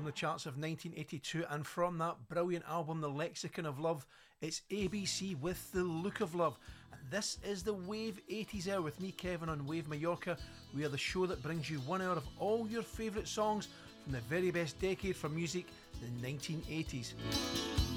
the charts of 1982, and from that brilliant album The Lexicon of Love, it's ABC with The Look of Love. And this is the Wave 80s Hour with me, Kevin, on Wave Mallorca. We are the show that brings you 1 hour of all your favourite songs from the very best decade for music, the 1980s.